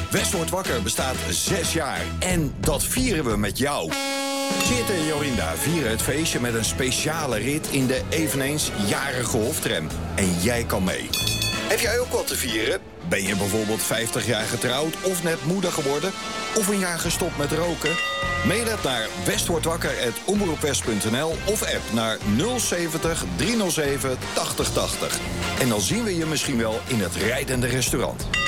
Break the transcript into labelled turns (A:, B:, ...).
A: West wordt wakker bestaat 6 jaar en dat vieren we met jou. Chit en Jorinda vieren het feestje met een speciale rit in de eveneens jarige hoftram. En jij kan mee. Heb jij ook wat te vieren? Ben je bijvoorbeeld 50 jaar getrouwd of net moeder geworden? Of een jaar gestopt met roken? Mail het naar westwordwakker@omroepwest.nl of app naar 070 307 8080. En dan zien we je misschien wel in het rijdende restaurant.